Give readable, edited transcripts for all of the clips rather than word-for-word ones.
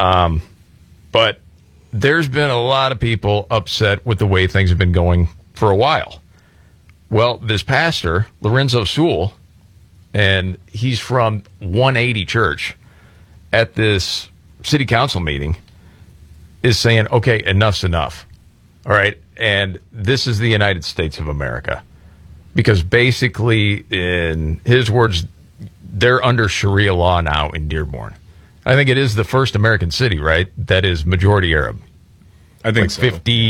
But there's been a lot of people upset with the way things have been going for a while. Well, this pastor, Lorenzo Sewell, and he's from 180 Church, at this city council meeting, is saying, okay, enough's enough. All right. And this is the United States of America. Because basically, in his words, they're under Sharia law now in Dearborn. I think it is the first American city, right, that is majority Arab. I think like so.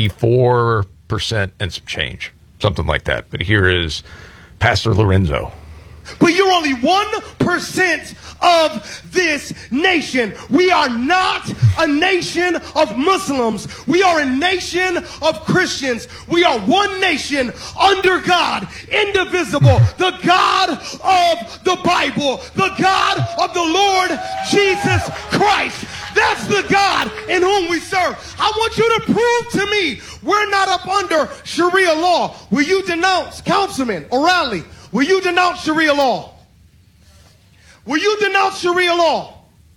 54% and some change, something like that. But here is Pastor Lorenzo. But you're only 1% of this nation. We are not a nation of Muslims. We are a nation of Christians. We are one nation under God, indivisible, the God of the Bible, the God of the Lord Jesus Christ. That's the God in whom we serve. I want you to prove to me we're not up under Sharia law. Will you denounce, Councilman O'Reilly, will you denounce Sharia law? Will you denounce Sharia law?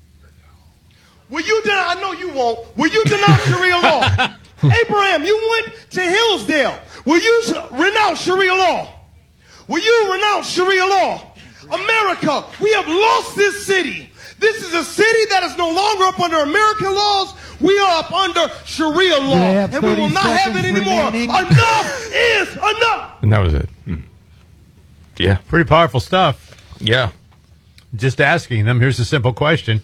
Will you denounce? I know you won't. Will you denounce Sharia law? Abraham, you went to Hillsdale. Will you renounce Sharia law? Will you renounce Sharia law? America, we have lost this city. This is a city that is no longer up under American laws. We are up under Sharia law. And we will not have it anymore. Enough is enough. And that was it. Yeah. Pretty powerful stuff. Yeah. Just asking them, here's a simple question.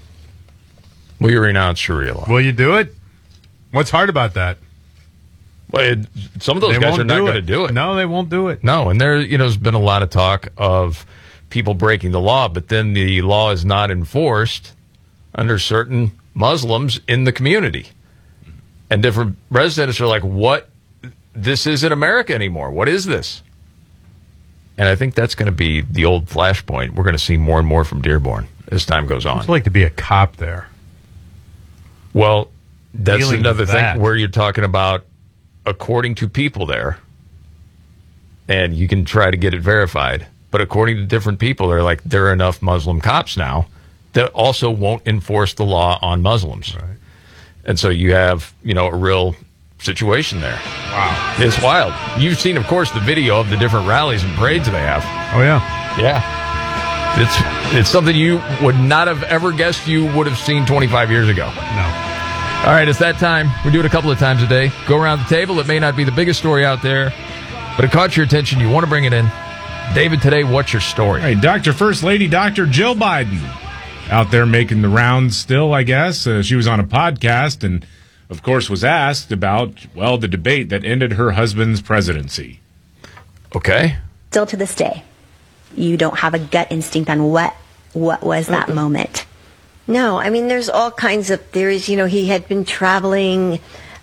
Will you renounce Sharia law? Will you do it? What's hard about that? Well, some of those guys are not going to do it. No, they won't do it. No, and there's been a lot of talk of people breaking the law, but then the law is not enforced under certain Muslims in the community. And different residents are like, what? This isn't America anymore. What is this? And I think that's going to be the old flashpoint. We're going to see more and more from Dearborn as time goes on. It's like to be a cop there. Well, that's Dealing another with thing that. where you're talking about according to people there, and you can try to get it verified. But according to different people, they're like, there are enough Muslim cops now that also won't enforce the law on Muslims. Right. And so you have, a real situation there. Wow. It's wild. You've seen, of course, the video of the different rallies and parades they have. Oh, yeah. Yeah. It's something you would not have ever guessed you would have seen 25 years ago. No. All right, it's that time. We do it a couple of times a day. Go around the table. It may not be the biggest story out there, but it caught your attention. You want to bring it in. David, today, what's your story? All right, First Lady Dr. Jill Biden out there making the rounds still, I guess. She was on a podcast and, of course, was asked about, the debate that ended her husband's presidency. Okay. Still to this day, you don't have a gut instinct on what was that moment. No, I mean, there's all kinds of theories. He had been traveling.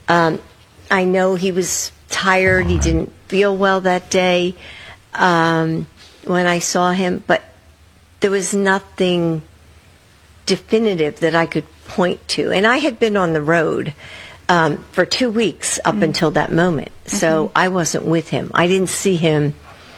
I know he was tired. He didn't feel well that day when I saw him. But there was nothing definitive that I could point to. And I had been on the road for 2 weeks up until that moment. So I wasn't with him. I didn't see him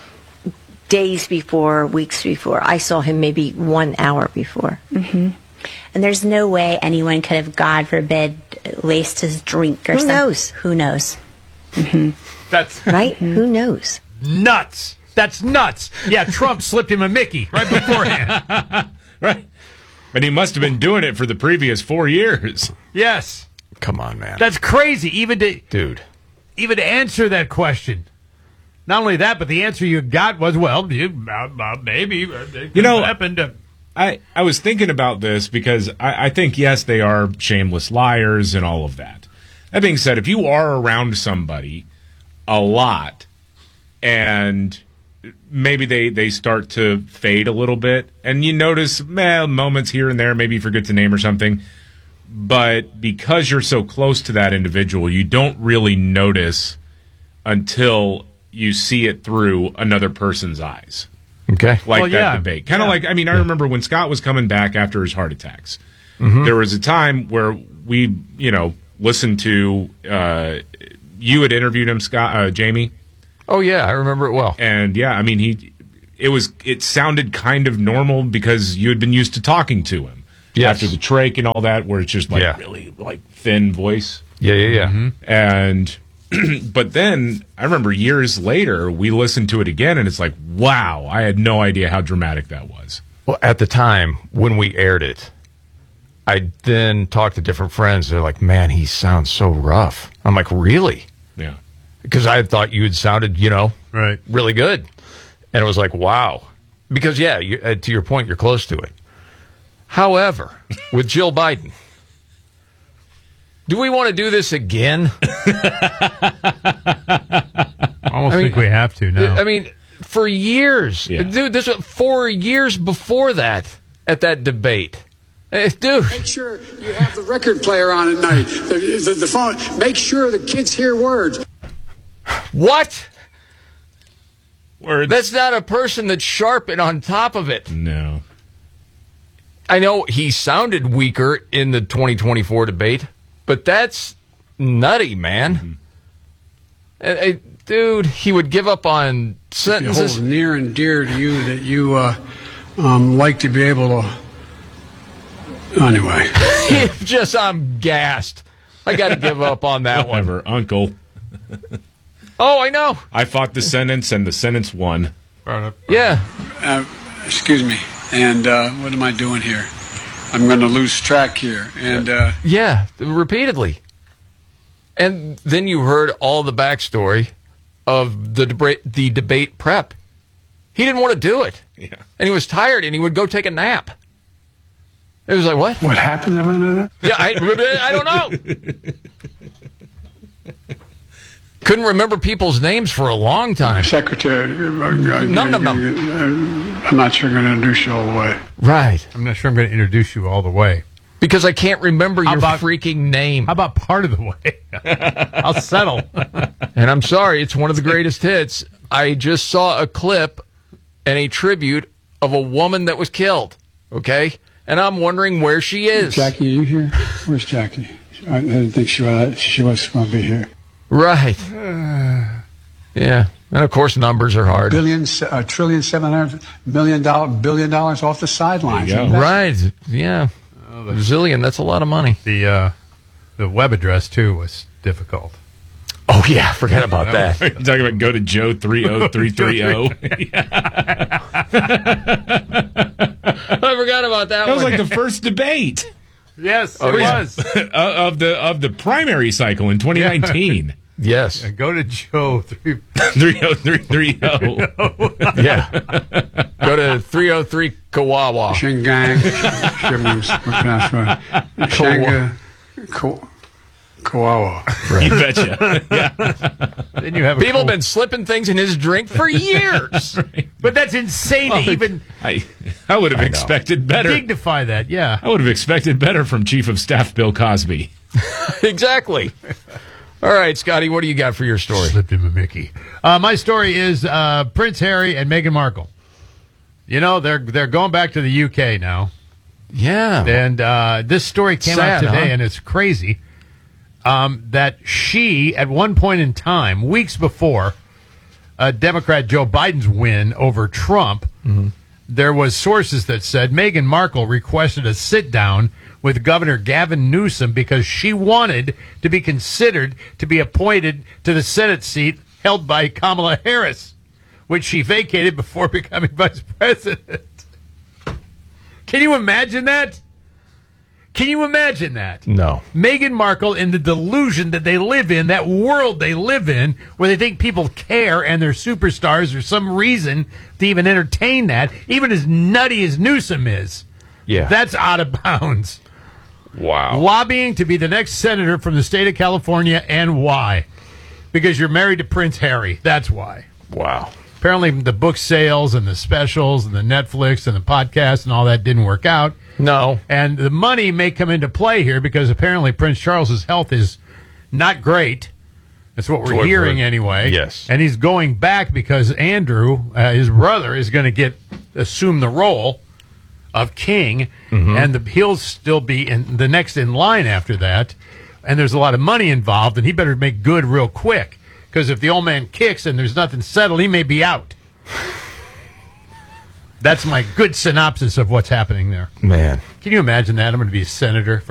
days before, weeks before. I saw him maybe 1 hour before. Mm-hmm. And there's no way anyone could have, God forbid, laced his drink or Who something. knows? Who knows? That's Right? Who knows? nuts. That's nuts. Yeah, Trump slipped him a Mickey right beforehand. Right. And he must have been doing it for the previous 4 years. Yes. Come on, man. That's crazy, even Dude. to answer that question. Not only that, but the answer you got was, maybe. It happened. I was thinking about this because I think, yes, they are shameless liars and all of that. That being said, if you are around somebody a lot and maybe they start to fade a little bit and you notice moments here and there, maybe you forget to name or something, but because you're so close to that individual, you don't really notice until you see it through another person's eyes. Okay. Like that debate. Kind of like, I remember when Scott was coming back after his heart attacks. Mm-hmm. There was a time where we, listened to, you had interviewed him, Scott, Jamie. Oh, yeah, I remember it well. And, it sounded kind of normal because you had been used to talking to him. Yes. after the trach and all that, where it's just like Yeah. really like thin voice. Yeah. And but then I remember years later we listened to it again, and it's like, wow, I had no idea how dramatic that was. Well, at the time when we aired it, I then talked to different friends. They're like, man, he sounds so rough. I'm like, really? Yeah. Because I thought you had sounded, Right. really good. And it was like, wow. Because, yeah, to your point, you're close to it. However, with Jill Biden, do we want to do this again? I almost think we have to now. I mean, for years. Yeah. Dude, this was 4 years before that, at that debate. Dude. Make sure you have the record player on at night, the phone. Make sure the kids hear words. What? Words. That's not a person that's sharp and on top of it. No. I know he sounded weaker in the 2024 debate, but that's nutty, man. Dude, he would give up on It sentences. holds near and dear to you that you like to be able to. Anyway, I'm gassed. I got to give up on that one. Whatever, Uncle. Oh, I know. I fought the sentence, and the sentence won. Yeah. excuse me. And what am I doing here? I'm going to lose track here. And Yeah, repeatedly. And then you heard all the backstory of the debate prep. He didn't want to do it. Yeah. And he was tired, and he would go take a nap. It was like, what? what happened to that? Yeah, I don't know. Couldn't remember people's names for a long time. Secretary. No. I'm not sure I'm going to introduce you all the way. Right. I'm not sure I'm going to introduce you all the way. Because I can't remember your about- freaking name. How about part of the way? I'll settle. And I'm sorry, it's one of the greatest hits. I just saw a clip and a tribute of a woman that was killed. Okay? And I'm wondering where she is. Jackie, are you here? Where's Jackie? I didn't think she was going to be here. Right. Yeah. And of course, numbers are hard. $1.7 trillion off the sidelines. There you go. Right. Yeah. Zillion, that's a lot of money. The web address, too, was difficult. Oh, yeah. Forget about that. You're talking about go to Joe 30330. I forgot about that That was one. like the first debate Yes, Oh, it yeah. was. of the primary cycle in 2019. Yes. Go to Joe 30330. Yeah. Go to 303 Kawawa. Shingang. Shanga. Kawawa. You betcha. Then you have a People have cool- been slipping things in his drink for years. But that's insane to even I would have expected better. dignify that. Yeah. I would have expected better from Chief of Staff Bill Cosby. Exactly. All right, Scotty, what do you got for your story? Slipped him a Mickey. My story is Prince Harry and Meghan Markle. You know, they're going back to the UK now. Yeah. And this story came out Sad, today, huh? and it's crazy that she, at one point in time, weeks before Democrat Joe Biden's win over Trump, there was sources that said Meghan Markle requested a sit-down with Governor Gavin Newsom because she wanted to be considered to be appointed to the Senate seat held by Kamala Harris, which she vacated before becoming vice president. Can you imagine that? Can you imagine that? No. Meghan Markle, in the delusion that they live in, that world they live in, where they think people care and they're superstars or some reason to even entertain that, even as nutty as Newsom is. Yeah. That's out of bounds. wow. Lobbying to be the next senator from the state of California, and why? Because you're married to Prince Harry. That's why. Wow. Apparently the book sales and the specials and the Netflix and the podcast and all that didn't work out. No. And the money may come into play here because apparently Prince Charles's health is not great. That's what we're what I've hearing heard. anyway. Yes. And he's going back because Andrew, his brother, is going to assume the role of king, and he'll still be in the next in line after that. And there's a lot of money involved, and he better make good real quick because if the old man kicks and there's nothing settled, he may be out. That's my good synopsis of what's happening there. Man. Can you imagine that? I'm going to be a senator